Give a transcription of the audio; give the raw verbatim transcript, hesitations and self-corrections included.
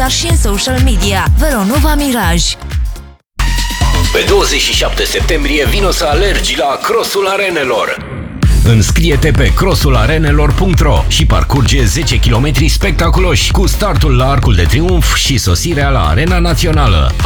dar și în social media. Veronova Miraj. Pe douăzeci și șapte septembrie vino să alergi la Crossul Arenelor. Înscrie-te pe crossul arenelor punct ro și parcurge zece kilometri spectaculoși cu startul la Arcul de Triunf și sosirea la Arena Națională.